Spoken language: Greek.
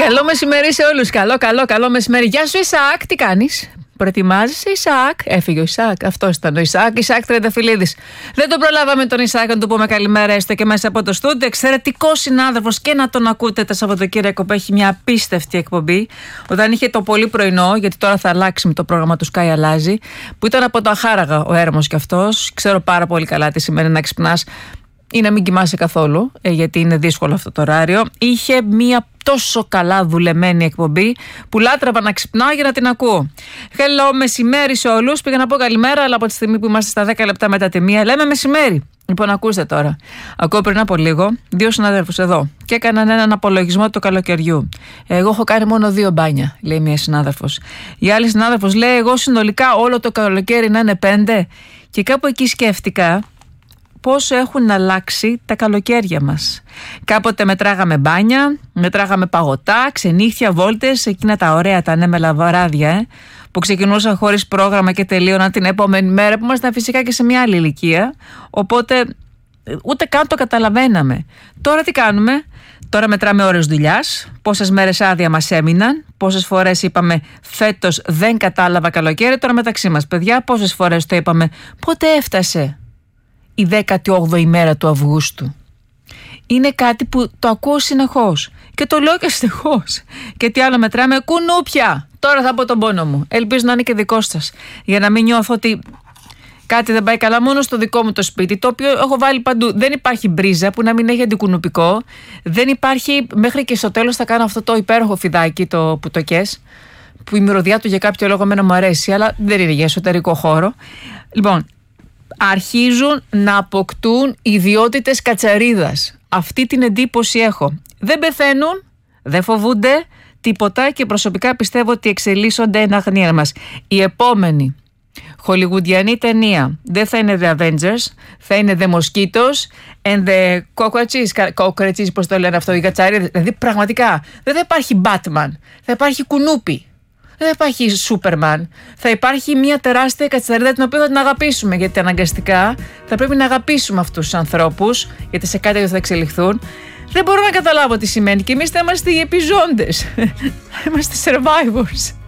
Καλό μεσημέρι σε όλους. Καλό μεσημέρι. Γεια σου, Ισαάκ, τι κάνεις? Προετοιμάζεσαι, Ισαάκ? Έφυγε ο Ισαάκ. Αυτό ήταν ο Ισαάκ Τρενταφυλλίδης. Δεν τον προλάβαμε τον Ισαάκ να του πούμε καλημέρα, έστω και μέσα από το στούντιο. Εξαιρετικό συνάδελφος και να τον ακούτε τα Σαββατοκύριακο που έχει μια απίστευτη εκπομπή. Όταν είχε το πολύ πρωινό, γιατί τώρα θα αλλάξει με το πρόγραμμα του Sky αλλάζει, που ήταν από το αχάραγα ο έρμος κι αυτός. Ξέρω πάρα πολύ καλά τι σημαίνει να ξυπνάς ή να μην κοιμάσαι καθόλου, γιατί είναι δύσκολο αυτό το ωράριο. Είχε μια τόσο καλά δουλεμένη εκπομπή που λάτρευα να ξυπνάω για να την ακούω. Hello, μεσημέρι σε όλους. Πήγα να πω καλημέρα, αλλά από τη στιγμή που είμαστε στα 10 λεπτά μετά τη μία, λέμε μεσημέρι. Λοιπόν, ακούστε τώρα. Ακούω πριν από λίγο δύο συναδέλφους εδώ και έκαναν έναν απολογισμό του καλοκαιριού. Εγώ έχω κάνει μόνο 2 μπάνια, λέει μία συνάδελφος. Η άλλη συνάδελφος λέει: εγώ συνολικά όλο το καλοκαίρι να είναι 5. Και κάπου εκεί σκέφτηκα πόσο έχουν αλλάξει τα καλοκαίρια μας. Κάποτε μετράγαμε μπάνια, μετράγαμε παγωτά, ξενύχτια, βόλτες, εκείνα τα ωραία τα ανέμελα βράδια, που ξεκινούσαν χωρίς πρόγραμμα και τελείωναν την επόμενη μέρα, που ήμασταν φυσικά και σε μια άλλη ηλικία, οπότε ούτε καν το καταλαβαίναμε. Τώρα τι κάνουμε? Τώρα μετράμε ώρες δουλειάς, πόσες μέρες άδεια μας έμειναν, πόσες φορές είπαμε φέτος δεν κατάλαβα καλοκαίρι. Τώρα μεταξύ μας, παιδιά, πόσες φορές το είπαμε πότε έφτασε η 18η μέρα του Αυγούστου? Είναι κάτι που το ακούω συνεχώς και το λέω και συνεχώς. Και τι άλλο μετράμε? Κουνούπια. Τώρα θα πω τον πόνο μου. Ελπίζω να είναι και δικό σας, για να μην νιώθω ότι κάτι δεν πάει καλά μόνο στο δικό μου το σπίτι, το οποίο έχω βάλει παντού. Δεν υπάρχει μπρίζα που να μην έχει αντικουνουπικό. Δεν υπάρχει, μέχρι και στο τέλος θα κάνω αυτό το υπέροχο φιδάκι, το πουτοκές, που η μυρωδιά του για κάποιο λόγο εμένα μου αρέσει, αλλά δεν είναι για εσωτερικό χώρο. Λοιπόν, αρχίζουν να αποκτούν ιδιότητες κατσαρίδας. Αυτή την εντύπωση έχω. Δεν πεθαίνουν, δεν φοβούνται τίποτα και προσωπικά πιστεύω ότι εξελίσσονται εν αγνία μας. Η επόμενη χολιγουντιανή ταινία δεν θα είναι The Avengers, θα είναι The Mosquitoes and the Cockroaches, πώς το λένε αυτό, οι κατσαρίδες. Δηλαδή πραγματικά δεν θα υπάρχει Batman, θα υπάρχει κουνούπι. Δεν θα υπάρχει Σούπερμαν. Θα υπάρχει μια τεράστια κατσαρίδα την οποία θα την αγαπήσουμε. Γιατί αναγκαστικά θα πρέπει να αγαπήσουμε αυτούς τους ανθρώπους, γιατί σε κάτι θα εξελιχθούν. Δεν μπορώ να καταλάβω τι σημαίνει. Και εμείς θα είμαστε οι επιζώντες. Είμαστε survivors.